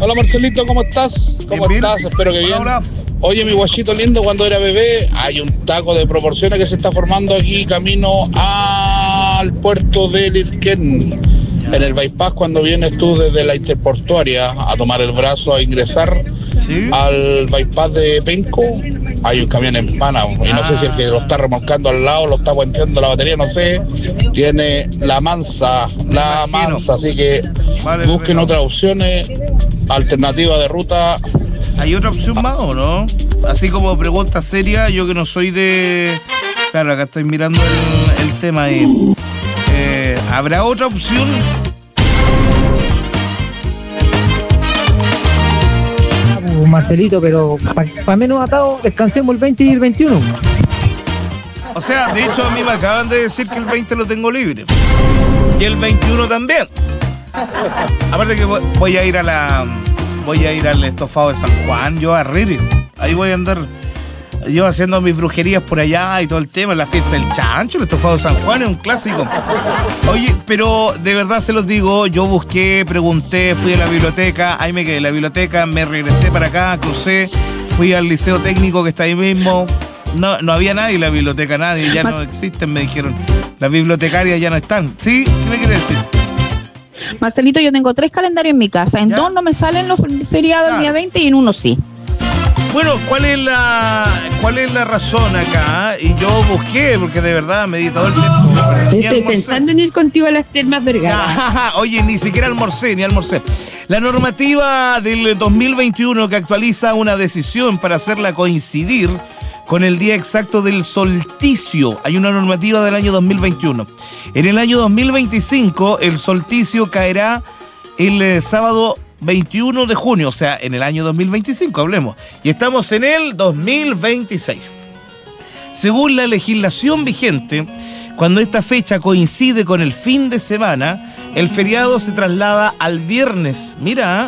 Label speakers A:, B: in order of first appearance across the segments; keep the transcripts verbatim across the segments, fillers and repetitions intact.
A: Hola Marcelito, ¿cómo estás? ¿Cómo
B: Bien,
A: estás?
B: bien.
A: Espero que
B: Hola,
A: bien.
B: hola.
A: Oye, mi guachito lindo, cuando era bebé, hay un taco de proporciones que se está formando aquí camino al puerto de Lirquén. En el bypass, cuando vienes tú desde la interportuaria a tomar el brazo a ingresar
B: ¿Sí?
A: al bypass de Penco, hay un camión en pana. Y no sé si el que lo está remolcando al lado, lo está puenteando la batería, no sé. Tiene la mansa, la
B: imagino.
A: mansa. Así que
B: Vale,
A: busquen
B: perfecto.
A: otras opciones, alternativas de ruta.
B: ¿Hay otra opción más o no? Así como pregunta seria, yo que no soy de... Claro, acá estoy mirando el, el tema ahí. Eh, ¿Habrá otra opción?
C: Marcelito, pero para pa menos atado, descansemos el veinte y el veintiuno.
B: O sea, de hecho a mí me acaban de decir que el veinte lo tengo libre. Y el veintiuno también. Aparte que voy, voy a ir a la... Voy a ir al estofado de San Juan, yo a Riri. Ahí voy a andar yo haciendo mis brujerías por allá y todo el tema, la fiesta del chancho, el estofado de San Juan es un clásico. Oye, pero de verdad se los digo, yo busqué, pregunté, fui a la biblioteca, ahí me quedé en la biblioteca, me regresé para acá, crucé, fui al liceo técnico que está ahí mismo. No, no había nadie en la biblioteca, nadie, ya no existen, me dijeron. Las bibliotecarias ya no están. ¿Sí? ¿Qué me quiere decir?
D: Marcelito, yo tengo tres calendarios en mi casa. En
B: ¿Ya?
D: dos no me salen los feriados
B: Claro.
D: el día veinte y en uno sí.
B: Bueno, ¿cuál es la cuál es la razón acá? Y yo busqué, porque de verdad me di todo el tiempo.
E: Yo
B: Ni
E: estoy
B: almorcé.
E: pensando en ir contigo a las Termas Vergara.
B: Ah, oye, ni siquiera almorcé, ni almorcé. La normativa del dos mil veintiuno que actualiza una decisión para hacerla coincidir con el día exacto del solsticio. Hay una normativa del año dos mil veintiuno. En el año dos mil veinticinco, el solsticio caerá el eh, sábado veintiuno de junio, o sea, en el año dos mil veinticinco, hablemos. Y estamos en el dos mil veintiséis. Según la legislación vigente, cuando esta fecha coincide con el fin de semana, el feriado se traslada al viernes. Mira,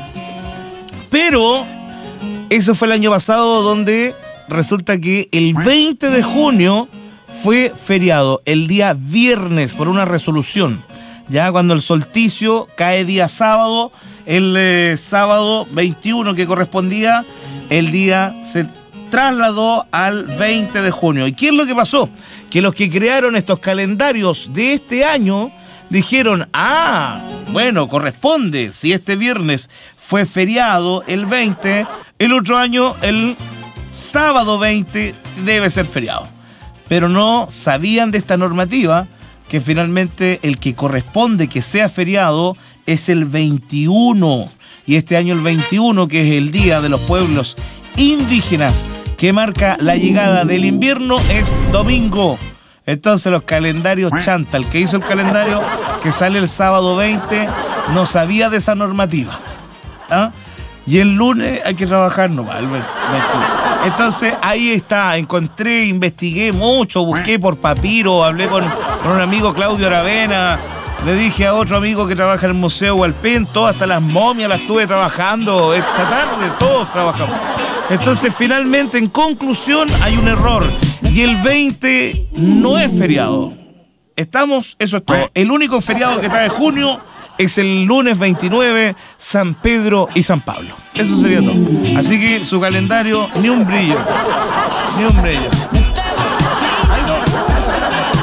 B: pero eso fue el año pasado, donde resulta que el veinte de junio fue feriado, el día viernes, por una resolución. Ya cuando el solsticio cae día sábado, el eh, sábado veintiuno que correspondía, el día se trasladó al veinte de junio. ¿Y qué es lo que pasó? Que los que crearon estos calendarios de este año dijeron, ah, bueno, corresponde, si este viernes fue feriado el veinte, el otro año el sábado veinte debe ser feriado. Pero no sabían de esta normativa, que finalmente el que corresponde que sea feriado es el veintiuno. Y este año el veintiuno, que es el Día de los Pueblos Indígenas, que marca la llegada del invierno, es domingo. Entonces los calendarios chanta, el que hizo el calendario que sale el sábado veinte, no sabía de esa normativa. ¿Ah? Y el lunes hay que trabajar nomás, Albert. Entonces ahí está, encontré, investigué mucho, busqué por papiro, hablé con, con un amigo, Claudio Aravena, le dije a otro amigo que trabaja en el Museo Hualpén, hasta las momias las estuve trabajando esta tarde, todos trabajamos. Entonces finalmente, en conclusión, hay un error y el veinte no es feriado. Estamos, eso es todo. El único feriado que trae junio es el lunes veintinueve, San Pedro y San Pablo. Eso sería todo. Así que su calendario, ni un brillo. Ni un brillo.